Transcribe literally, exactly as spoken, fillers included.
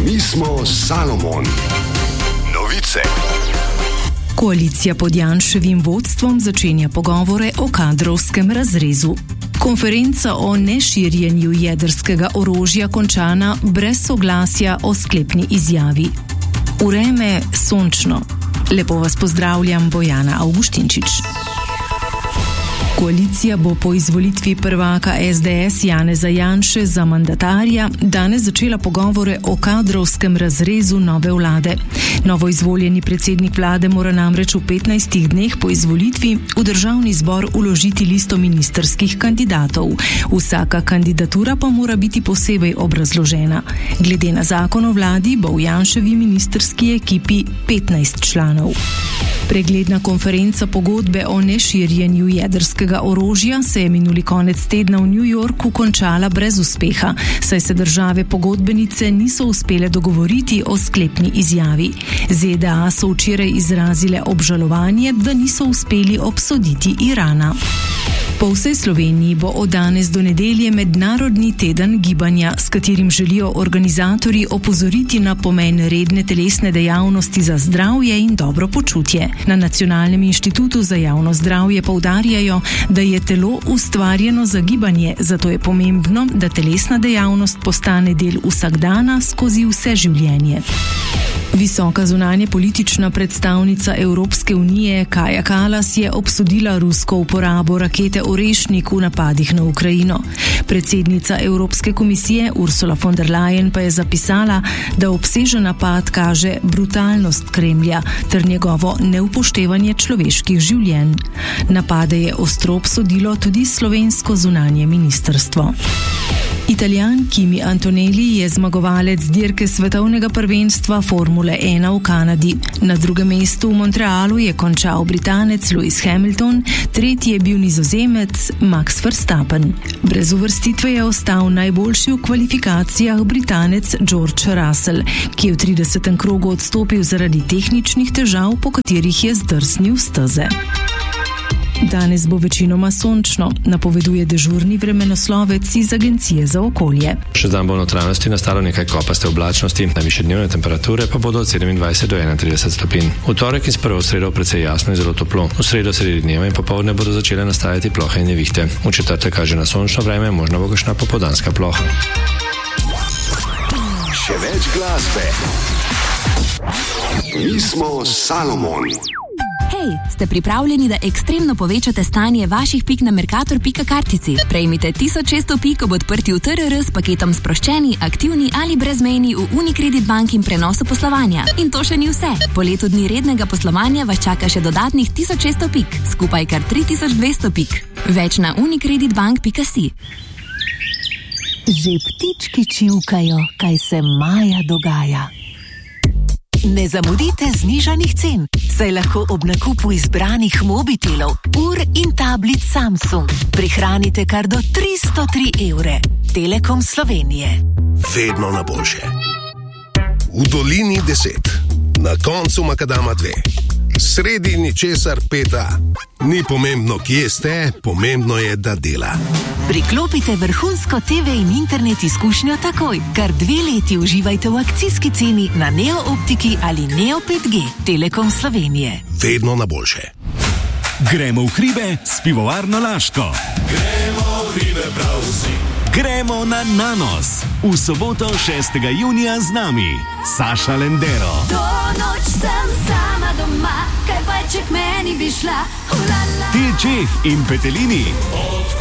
Mi smo Salomon. Novice. Koalicija pod Janševim vodstvom začenja pogovore o kadrovskem razrezu. Konferenca o neširjenju jedrskega orožja končana brez soglasja o sklepni izjavi. Vreme sončno. Lepo vas pozdravljam, Bojana Avguštinčič. Koalicija bo po izvolitvi prvaka es de es Janeza Janše za mandatarja danes začela pogovore o kadrovskem razrezu nove vlade. Novoizvoljeni predsednik vlade mora namreč v petnajstih dneh po izvolitvi v državni zbor vložiti listo ministrskih kandidatov. Vsaka kandidatura pa mora biti posebej obrazložena. Glede na zakon o vladi bo v Janševi ministrski ekipi petnajst članov. Pregledna konferenca pogodbe o neširjenju jedrskega orožja se je minuli konec tedna v New Yorku končala brez uspeha, saj se države pogodbenice niso uspele dogovoriti o sklepni izjavi. ze de a so včeraj izrazile obžalovanje, da niso uspeli obsoditi Irana. Po vsej Sloveniji bo od danes do nedelje mednarodni teden gibanja, s katerim želijo organizatorji opozoriti na pomen redne telesne dejavnosti za zdravje in dobro počutje. Na Nacionalnem inštitutu za javno zdravje poudarjajo, da je telo ustvarjeno za gibanje, zato je pomembno, da telesna dejavnost postane del vsakdana skozi vse življenje. Visoka zunanje politična predstavnica Evropske unije Kaja Kallas je obsodila rusko uporabo rakete Orešnik v napadih na Ukrajino. Predsednica Evropske komisije Ursula von der Leyen pa je zapisala, da obsežen napad kaže brutalnost Kremlja ter njegovo neupoštevanje človeških življenj. Napade je ostro obsodilo tudi slovensko zunanje ministrstvo. Italijan Kimi Antonelli je zmagovalec dirke svetovnega prvenstva Formule ena v Kanadi. Na drugem mestu v Montrealu je končal Britanec Lewis Hamilton, tretji je bil Nizozemec Max Verstappen. Brez uvrstitve je ostal najboljši v kvalifikacijah Britanec George Russell, ki je v tridesetem krogu odstopil zaradi tehničnih težav, po katerih je zdrsnil steze. Danes bo večinoma sončno, napoveduje dežurni vremenoslovec iz Agencije za okolje. Še dan bo v notranjosti nastalo nekaj kopaste oblačnosti, najvišje dnevne temperature pa bodo od sedemindvajset do enaintrideset stopinj. V torek in s prvo sredo precej jasno in zelo toplo. V sredo sredi dneva in popoldne bodo začele nastajati plohe in nevihte. V četrtek kaže na sončno vreme, možno bo kakšna popoldanska ploha. Še več glasbe. Mi smo Salomon. Hej, ste pripravljeni, da ekstremno povečate stanje vaših pik na Mercator pika kartici? Prejmite tisoč šeststo pik ob odprtju te er er s paketom sproščeni, aktivni ali brezmejni v Unicredit Bank in prenosu poslovanja. In to še ni vse. Po letu dni rednega poslovanja vas čaka še dodatnih tisoč šeststo pik, skupaj kar tri tisoč dvesto pik. Več na unicredit bank pika si. Že ptički čivkajo, kaj se maja dogaja. Ne zamudite znižanih cen, saj lahko ob nakupu izbranih mobitelov, ur in tablic Samsung prihranite kar do tristo tri evre. Telekom Slovenije. Vedno na boljše. V dolini deset, na koncu makadama dve, sredi ničesar peta. Ni pomembno, kje ste, pomembno je, da dela. Priklopite vrhunsko te ve in internet izkušnjo takoj. Kar dve leti uživajte v akcijski ceni na Neo Optiki ali Neo pet G. Telekom Slovenije. Vedno na boljše. Gremo v hribe s pivovarno Laško. Gremo v hribe prav vsi. Gremo na Nanos. V soboto šestega junija z nami Saša Lendero. To noč sem sama doma, kaj pa če k meni bi šla. Tilčeh in Petelini.